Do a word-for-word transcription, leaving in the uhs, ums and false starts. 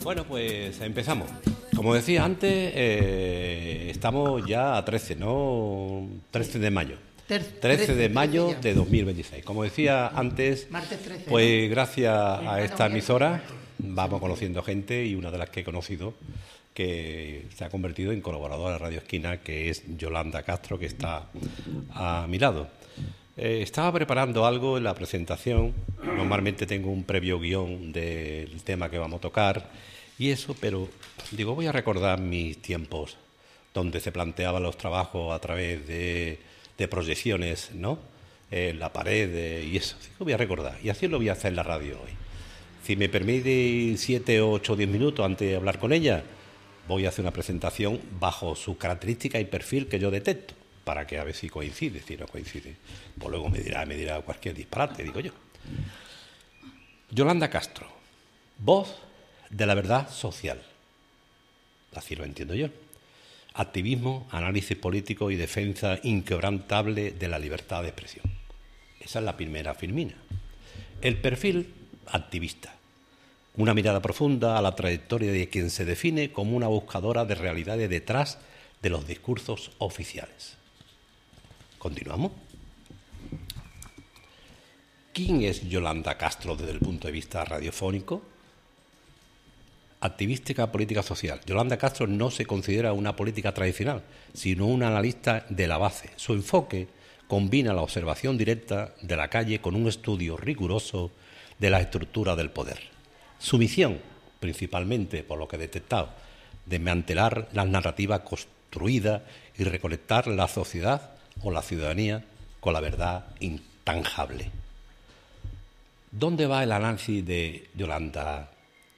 Bueno, pues empezamos. Como decía antes, eh, estamos ya a trece, ¿no? trece de mayo. trece de mayo de dos mil veintiséis. Como decía antes, pues gracias a esta emisora vamos conociendo gente, y una de las que he conocido que se ha convertido en colaboradora de Radio Esquina, que es Yolanda Castro, que está a mi lado. Eh, estaba preparando algo en la presentación. Normalmente tengo un previo guión del tema que vamos a tocar y eso, pero digo, voy a recordar mis tiempos donde se planteaban los trabajos a través de, de proyecciones, ¿no? En la pared de, y eso. Digo, voy a recordar, y así lo voy a hacer en la radio hoy. Si me permite siete, ocho o diez minutos antes de hablar con ella, voy a hacer una presentación bajo su característica y perfil que yo detecto, para que a ver si coincide. Si no coincide, pues luego me dirá, me dirá cualquier disparate, digo yo. Yolanda Castro, voz de la verdad social. Así lo entiendo yo. Activismo, análisis político y defensa inquebrantable de la libertad de expresión. Esa es la primera firmina. El perfil, activista. Una mirada profunda a la trayectoria de quien se define como una buscadora de realidades detrás de los discursos oficiales. ¿Continuamos? ¿Quién es Yolanda Castro desde el punto de vista radiofónico? Activística política social. Yolanda Castro no se considera una política tradicional, sino una analista de la base. Su enfoque combina la observación directa de la calle con un estudio riguroso de la estructura del poder. Su misión, principalmente, por lo que he detectado, desmantelar las narrativas construidas y reconectar la sociedad o la ciudadanía con la verdad intangible. ¿Dónde va el análisis de Yolanda